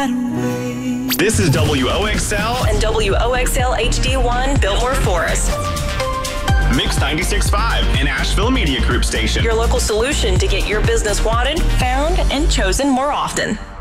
that away. This is WOXL and WOXL HD1 Biltmore Forest. Mix 96.5, an Asheville Media Group station. Your local solution to get your business wanted, found, and chosen more often.